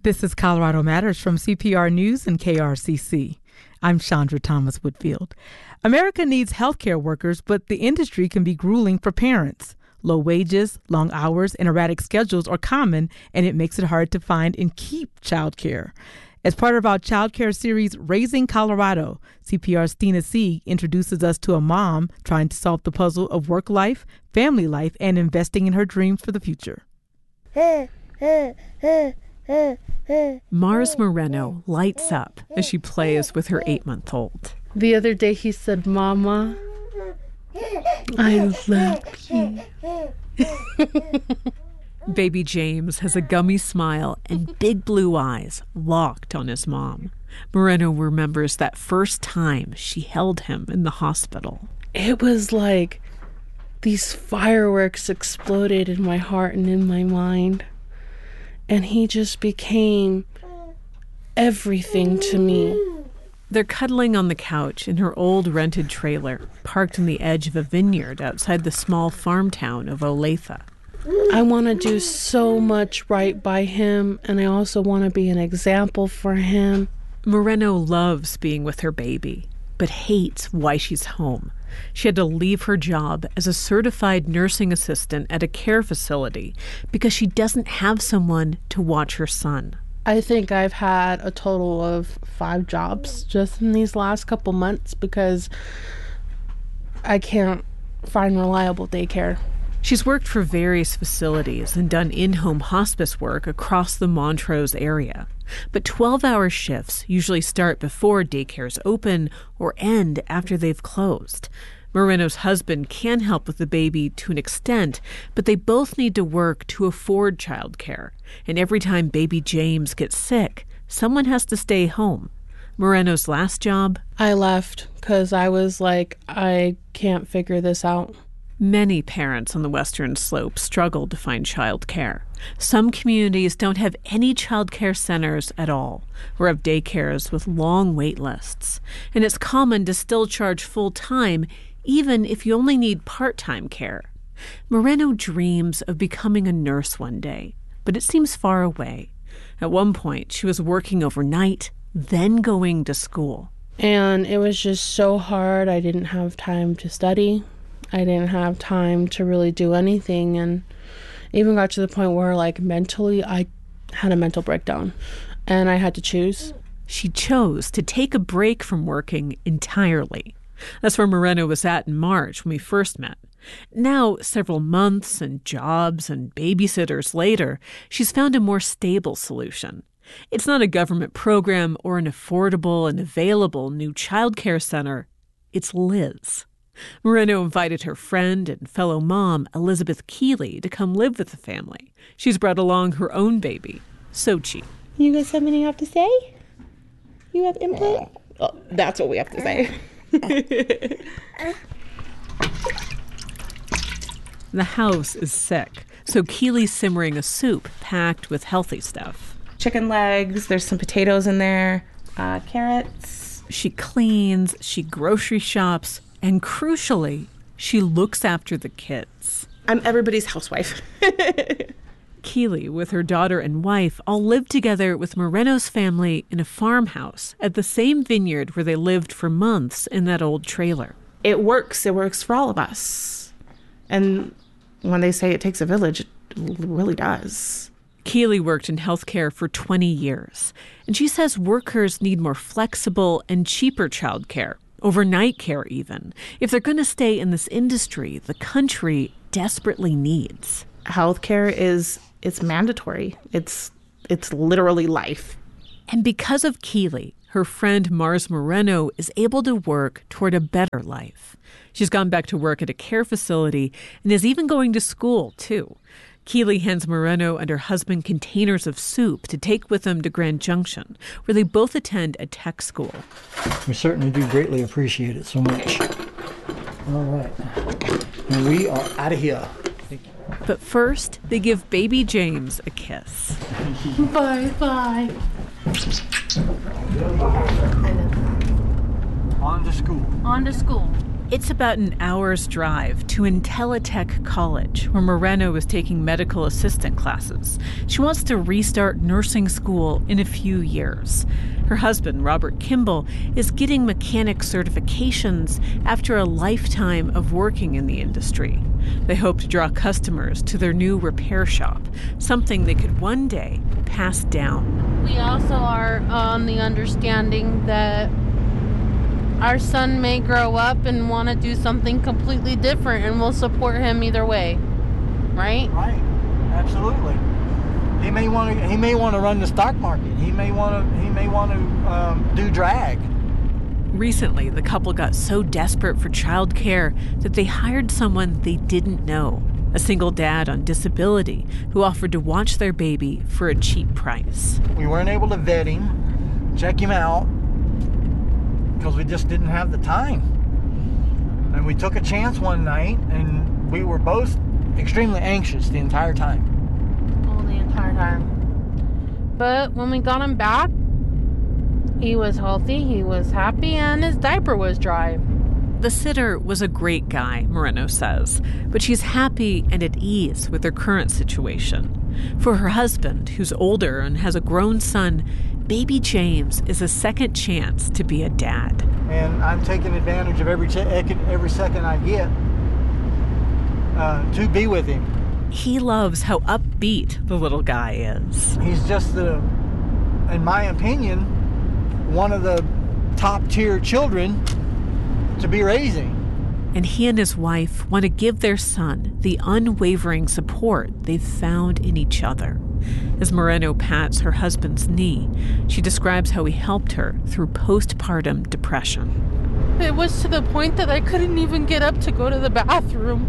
This is Colorado Matters from CPR News and KRCC. I'm Chandra Thomas Whitfield. America needs healthcare workers, but the industry can be grueling for parents. Low wages, long hours, and erratic schedules are common, and it makes it hard to find and keep childcare. As part of our childcare series, Raising Colorado, CPR's Stina Sieg introduces us to a mom trying to solve the puzzle of work life, family life, and investing in her dreams for the future. Mars Moreno lights up as she plays with her 8-month-old. The other day he said, "Mama, I love you." Baby James has a gummy smile and big blue eyes locked on his mom. Moreno remembers that first time she held him in the hospital. It was like these fireworks exploded in my heart and in my mind. And he just became everything to me. They're cuddling on the couch in her old rented trailer, parked on the edge of a vineyard outside the small farm town of Olathe. I want to do so much right by him, and I also want to be an example for him. Moreno loves being with her baby, but hates why she's home. She had to leave her job as a certified nursing assistant at a care facility because she doesn't have someone to watch her son. I think I've had a total of 5 jobs just in these last couple months because I can't find reliable daycare. She's worked for various facilities and done in-home hospice work across the Montrose area. But 12-hour shifts usually start before daycares open or end after they've closed. Moreno's husband can help with the baby to an extent, but they both need to work to afford childcare. And every time baby James gets sick, someone has to stay home. Moreno's last job? I left because I was like, I can't figure this out. Many parents on the Western Slope struggle to find child care. Some communities don't have any child care centers at all, or have daycares with long wait lists. And it's common to still charge full-time, even if you only need part-time care. Moreno dreams of becoming a nurse one day, but it seems far away. At one point, she was working overnight, then going to school. And it was just so hard. I didn't have time to study. I didn't have time to really do anything, and even got to the point where, like, mentally, I had a mental breakdown, and I had to choose. She chose to take a break from working entirely. That's where Moreno was at in March when we first met. Now, several months and jobs and babysitters later, she's found a more stable solution. It's not a government program or an affordable and available new childcare center. It's Liz. Moreno invited her friend and fellow mom, Elizabeth Keeley, to come live with the family. She's brought along her own baby, Sochi. You guys have anything you have to say? You have input? Oh, that's what we have to say. The house is sick, so Keeley's simmering a soup packed with healthy stuff. Chicken legs, there's some potatoes in there, carrots. She cleans, she grocery shops, and crucially, she looks after the kids. I'm everybody's housewife. Keeley, with her daughter and wife, all live together with Moreno's family in a farmhouse at the same vineyard where they lived for months in that old trailer. It works. It works for all of us. And when they say it takes a village, it really does. Keeley worked in healthcare for 20 years, and she says workers need more flexible and cheaper childcare. Overnight care even, if they're going to stay in this industry the country desperately needs. Healthcare it's mandatory. It's literally life. And because of Keeley, her friend Mars Moreno is able to work toward a better life. She's gone back to work at a care facility and is even going to school, too. Keeley hands Moreno and her husband containers of soup to take with them to Grand Junction, where they both attend a tech school. We certainly do greatly appreciate it so much. All right. And we are out of here. But first, they give baby James a kiss. Bye-bye. On to school. On to school. It's about an hour's drive to Intellitech College, where Moreno is taking medical assistant classes. She wants to restart nursing school in a few years. Her husband, Robert Kimball, is getting mechanic certifications after a lifetime of working in the industry. They hope to draw customers to their new repair shop, something they could one day pass down. We also are on the understanding that our son may grow up and want to do something completely different, and we'll support him either way. Right? Right. Absolutely. He may want to run the stock market. He may want to do drag. Recently, the couple got so desperate for childcare that they hired someone they didn't know, a single dad on disability who offered to watch their baby for a cheap price. We weren't able to vet him, check him out, because we just didn't have the time. And we took a chance one night, and we were both extremely anxious the entire time. Oh, the entire time. But when we got him back, he was healthy, he was happy, and his diaper was dry. The sitter was a great guy, Moreno says, but she's happy and at ease with her current situation. For her husband, who's older and has a grown son, baby James is a second chance to be a dad. And I'm taking advantage of every second I get to be with him. He loves how upbeat the little guy is. He's just, in my opinion, one of the top-tier children to be raising. And he and his wife want to give their son the unwavering support they've found in each other. As Moreno pats her husband's knee, she describes how he helped her through postpartum depression. It was to the point that I couldn't even get up to go to the bathroom.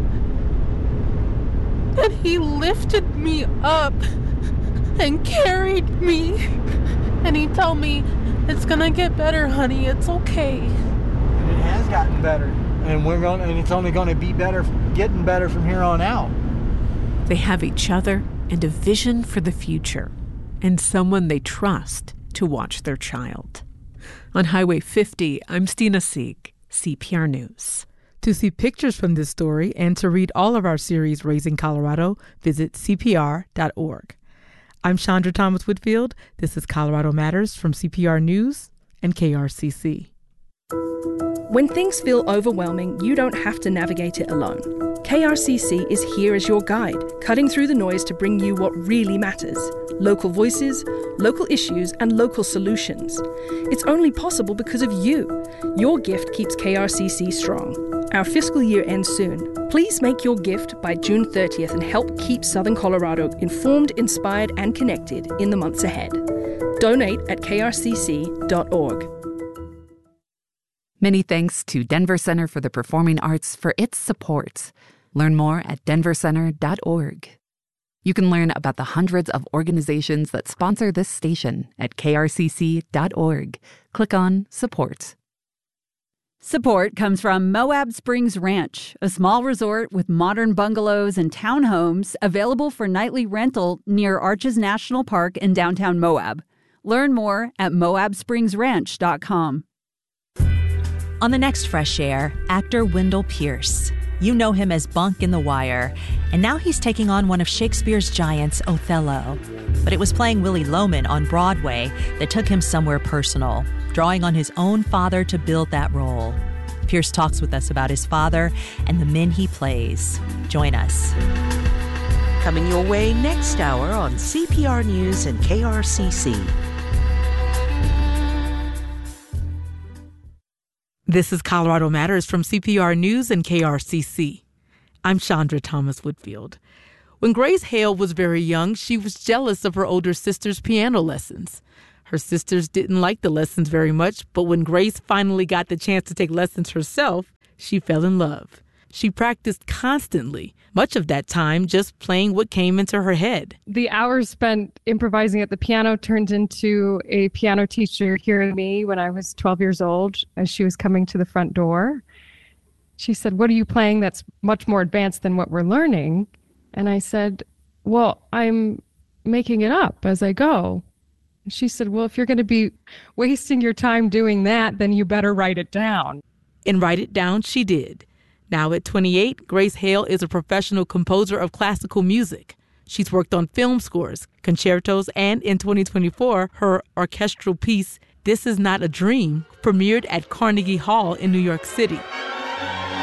And he lifted me up and carried me. And he told me, "It's gonna get better, honey. It's okay." And it has gotten better. And it's only going to be better, getting better from here on out. They have each other and a vision for the future, and someone they trust to watch their child. On Highway 50, I'm Stina Sieg, CPR News. To see pictures from this story and to read all of our series Raising Colorado, visit CPR.org. I'm Chandra Thomas Whitfield. This is Colorado Matters from CPR News and KRCC. When things feel overwhelming, you don't have to navigate it alone. KRCC is here as your guide, cutting through the noise to bring you what really matters. Local voices, local issues, and local solutions. It's only possible because of you. Your gift keeps KRCC strong. Our fiscal year ends soon. Please make your gift by June 30th and help keep Southern Colorado informed, inspired, and connected in the months ahead. Donate at krcc.org. Many thanks to Denver Center for the Performing Arts for its support. Learn more at denvercenter.org. You can learn about the hundreds of organizations that sponsor this station at krcc.org. Click on Support. Support comes from Moab Springs Ranch, a small resort with modern bungalows and townhomes available for nightly rental near Arches National Park in downtown Moab. Learn more at moabspringsranch.com. On the next Fresh Air, actor Wendell Pierce. You know him as Bunk in The Wire, and now he's taking on one of Shakespeare's giants, Othello. But it was playing Willie Loman on Broadway that took him somewhere personal, drawing on his own father to build that role. Pierce talks with us about his father and the men he plays. Join us. Coming your way next hour on CPR News and KRCC. This is Colorado Matters from CPR News and KRCC. I'm Chandra Thomas Whitfield. When Grace Hale was very young, she was jealous of her older sister's piano lessons. Her sisters didn't like the lessons very much, but when Grace finally got the chance to take lessons herself, she fell in love. She practiced constantly, much of that time just playing what came into her head. The hours spent improvising at the piano turned into a piano teacher hearing me when I was 12 years old as she was coming to the front door. She said, "What are you playing that's much more advanced than what we're learning?" And I said, "Well, I'm making it up as I go." She said, "Well, if you're going to be wasting your time doing that, then you better write it down." And write it down she did. Now at 28, Grace Hale is a professional composer of classical music. She's worked on film scores, concertos, and in 2024, her orchestral piece, This Is Not a Dream, premiered at Carnegie Hall in New York City.